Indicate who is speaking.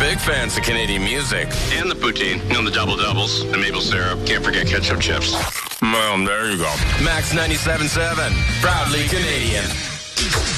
Speaker 1: big fans of Canadian music.
Speaker 2: And the poutine, the double-doubles, the maple syrup. Can't forget ketchup chips.
Speaker 1: Well, there you go. Max 97.7, proudly Canadian.